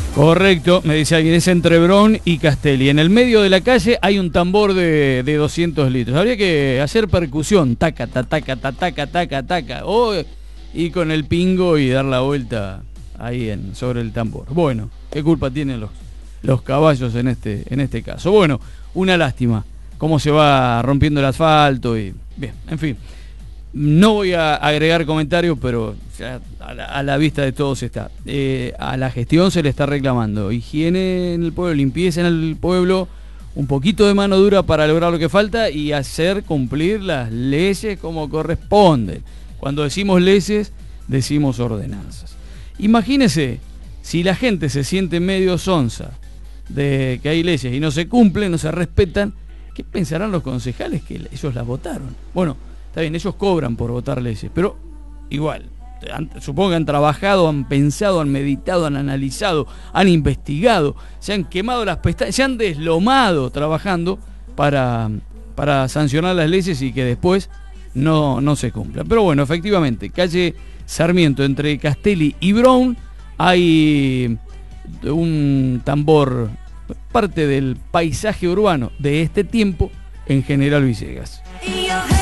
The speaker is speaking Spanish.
Correcto, me dice alguien, es entre Bron y Castelli. En el medio de la calle hay un tambor de 200 litros. Habría que hacer percusión, taca, ta, taca, ta, taca, taca, taca. Y con el pingo y dar la vuelta ahí sobre el tambor. Bueno, ¿qué culpa tienen los caballos en este caso? Bueno, una lástima cómo se va rompiendo el asfalto y bien, en fin. No voy a agregar comentarios, pero ya a la vista de todos está. A la gestión se le está reclamando higiene en el pueblo, limpieza en el pueblo, un poquito de mano dura para lograr lo que falta y hacer cumplir las leyes como corresponden. Cuando decimos leyes, decimos ordenanzas. Imagínese si la gente se siente medio sonsa de que hay leyes y no se cumplen, no se respetan, ¿qué pensarán los concejales que ellos las votaron? Bueno, está bien, ellos cobran por votar leyes, pero igual, supongo que han trabajado, han pensado, han meditado, han analizado, han investigado, se han quemado las pestañas, se han deslomado trabajando para sancionar las leyes y que después no se cumplan. Pero bueno, efectivamente, calle Sarmiento entre Castelli y Brown hay un tambor, parte del paisaje urbano de este tiempo en General Villegas.